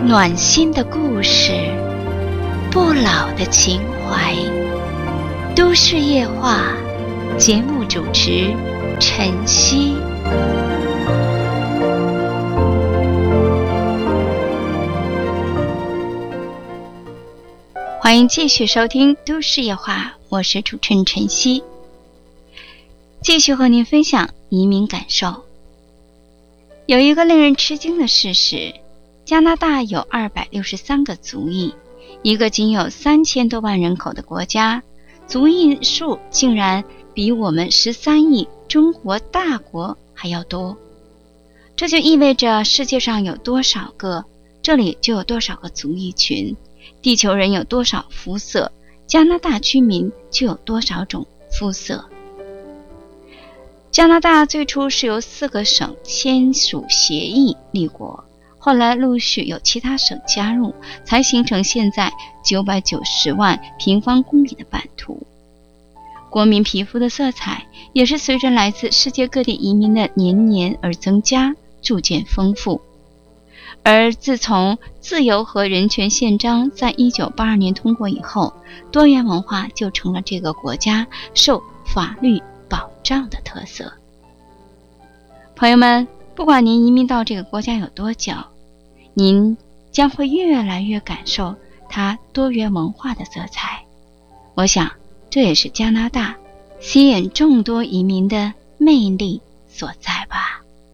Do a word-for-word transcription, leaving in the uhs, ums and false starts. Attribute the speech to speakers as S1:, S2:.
S1: 暖心的故事，不老的情怀。都市夜话节目主持晨曦。欢迎继续收听都市夜话，我是主持人晨曦，继续和您分享移民感受。有一个令人吃惊的事实，加拿大有二百六十三个族裔，一个仅有三千多万人口的国家，族裔数竟然比我们十三亿中国大国还要多。这就意味着世界上有多少个，这里就有多少个族裔群，地球人有多少肤色，加拿大居民就有多少种肤色。加拿大最初是由四个省签署协议立国，后来陆续有其他省加入，才形成现在九百九十万平方公里的版图。国民皮肤的色彩也是随着来自世界各地移民的年年而增加，逐渐丰富。而自从自由和人权宪章在一九八二年通过以后，多元文化就成了这个国家受法律保障的特色。朋友们，不管您移民到这个国家有多久，您将会越来越感受它多元文化的色彩。我想这也是加拿大吸引众多移民的魅力所在吧。